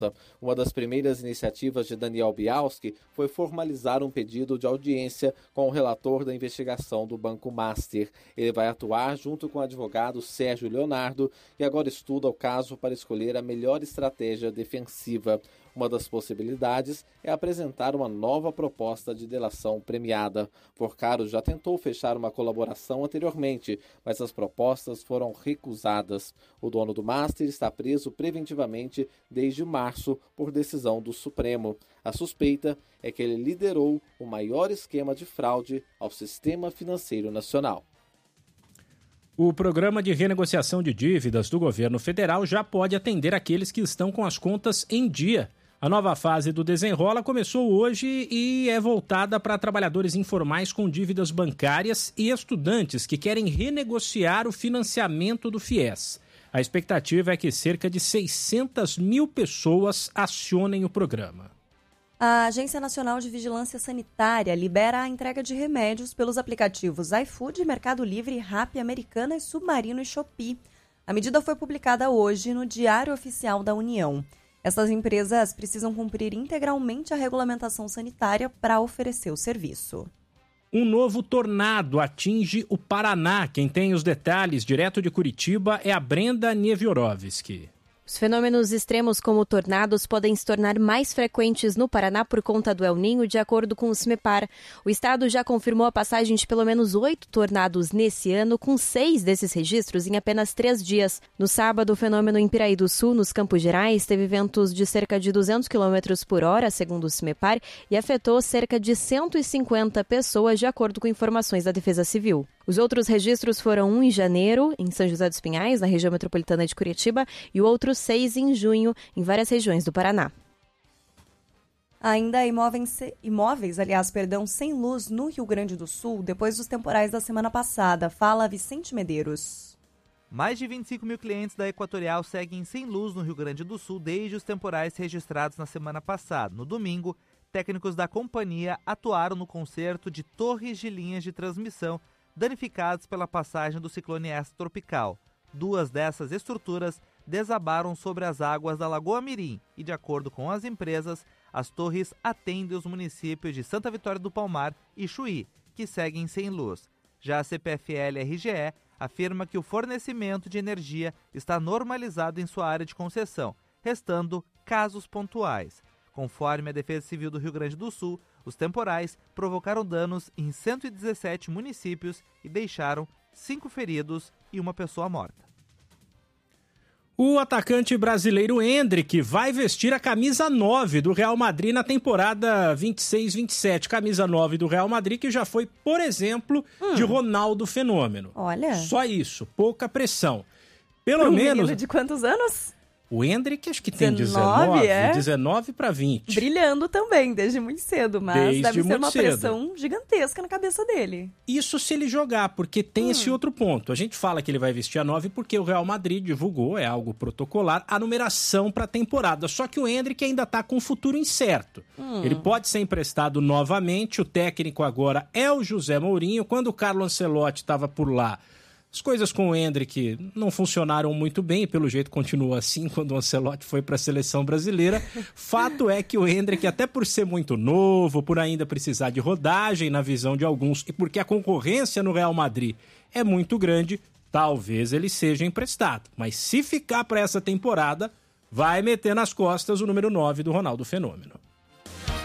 Uma das primeiras iniciativas de Daniel Bialski foi formalizar um pedido de audiência com o relator da investigação do Banco Master. Ele vai atuar junto com o advogado Sérgio Leonardo, que agora estuda o caso para escolher a melhor estratégia defensiva. Uma das possibilidades é apresentar uma nova proposta de delação premiada. Porcaro já tentou fechar uma colaboração anteriormente, mas as propostas foram recusadas. O dono do Master está preso preventivamente desde março por decisão do Supremo. A suspeita é que ele liderou o maior esquema de fraude ao sistema financeiro nacional. O programa de renegociação de dívidas do governo federal já pode atender aqueles que estão com as contas em dia. A nova fase do Desenrola começou hoje e é voltada para trabalhadores informais com dívidas bancárias e estudantes que querem renegociar o financiamento do FIES. A expectativa é que cerca de 600 mil pessoas acionem o programa. A Agência Nacional de Vigilância Sanitária libera a entrega de remédios pelos aplicativos iFood, Mercado Livre, Rappi, Americana, Submarino e Shopee. A medida foi publicada hoje no Diário Oficial da União. Essas empresas precisam cumprir integralmente a regulamentação sanitária para oferecer o serviço. Um novo tornado atinge o Paraná. Quem tem os detalhes direto de Curitiba é a Brenda Nieviorovski. Os fenômenos extremos como tornados podem se tornar mais frequentes no Paraná por conta do El Niño, de acordo com o CIMEPAR. O estado já confirmou a passagem de pelo menos 8 tornados nesse ano, com 6 desses registros em apenas 3 dias. No sábado, o fenômeno em Piraí do Sul, nos Campos Gerais, teve ventos de cerca de 200 km por hora, segundo o CIMEPAR, e afetou cerca de 150 pessoas, de acordo com informações da Defesa Civil. Os outros registros foram um em janeiro, em São José dos Pinhais, na região metropolitana de Curitiba, e o outro 6 em junho, em várias regiões do Paraná. Ainda imóveis sem luz no Rio Grande do Sul, depois dos temporais da semana passada. Fala Vicente Medeiros. Mais de 25 mil clientes da Equatorial seguem sem luz no Rio Grande do Sul desde os temporais registrados na semana passada. No domingo, técnicos da companhia atuaram no conserto de torres de linhas de transmissão danificadas pela passagem do ciclone extratropical. 2 dessas estruturas desabaram sobre as águas da Lagoa Mirim e, de acordo com as empresas, as torres atendem os municípios de Santa Vitória do Palmar e Chuí, que seguem sem luz. Já a CPFL-RGE afirma que o fornecimento de energia está normalizado em sua área de concessão, restando casos pontuais. Conforme a Defesa Civil do Rio Grande do Sul, os temporais provocaram danos em 117 municípios e deixaram 5 feridos e 1 pessoa morta. O atacante brasileiro Endrick vai vestir a camisa 9 do Real Madrid na temporada 26-27. Camisa 9 do Real Madrid, que já foi, por exemplo, de Ronaldo Fenômeno. Olha. Só isso, pouca pressão. Pelo menos. Menino de quantos anos? O Endrick acho que tem 19 para 20. Brilhando também, desde muito cedo, mas desde deve ser uma cedo. pressão gigantesca na cabeça dele. Isso se ele jogar, porque tem esse outro ponto. A gente fala que ele vai vestir a 9 porque o Real Madrid divulgou, é algo protocolar, a numeração para a temporada. Só que o Endrick ainda está com um futuro incerto. Ele pode ser emprestado novamente, o técnico agora é o José Mourinho. Quando o Carlo Ancelotti estava por lá, as coisas com o Endrick não funcionaram muito bem, pelo jeito continua assim quando o Ancelotti foi para a seleção brasileira. Fato é que o Endrick, até por ser muito novo, por ainda precisar de rodagem na visão de alguns, e porque a concorrência no Real Madrid é muito grande, talvez ele seja emprestado. Mas se ficar para essa temporada, vai meter nas costas o número 9 do Ronaldo Fenômeno.